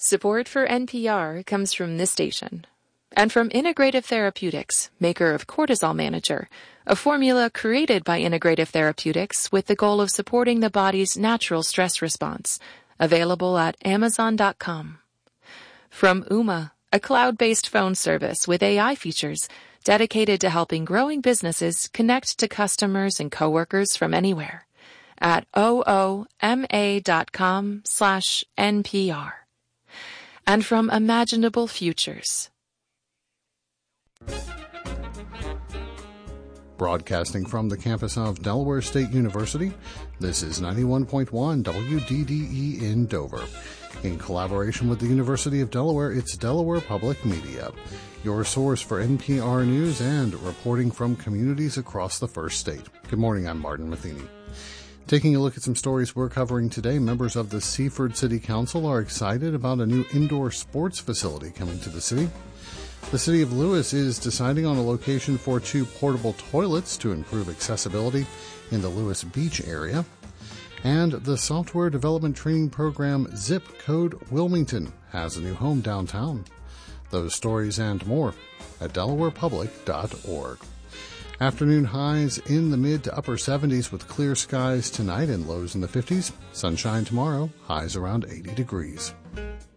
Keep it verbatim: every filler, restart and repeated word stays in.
Support for N P R comes from this station and from Integrative Therapeutics, maker of Cortisol Manager, a formula created by Integrative Therapeutics with the goal of supporting the body's natural stress response, available at amazon dot com. From Ooma, a cloud-based phone service with A I features dedicated to helping growing businesses connect to customers and coworkers from anywhere at ooma dot com slash N P R. And from Imaginable Futures. Broadcasting from the campus of Delaware State University, this is ninety-one point one W D D E in Dover. In collaboration with the University of Delaware, it's Delaware Public Media, your source for N P R news and reporting from communities across the First State. Good morning, I'm Martin Matheny. Taking a look at some stories we're covering today, members of the Seaford City Council are excited about a new indoor sports facility coming to the city. The City of Lewis is deciding on a location for two portable toilets to improve accessibility in the Lewis Beach area. And the software development training program Zip Code Wilmington has a new home downtown. Those stories and more at delaware public dot org. Afternoon highs in the mid to upper seventies with clear skies tonight and lows in the fifties. Sunshine tomorrow, highs around eighty degrees.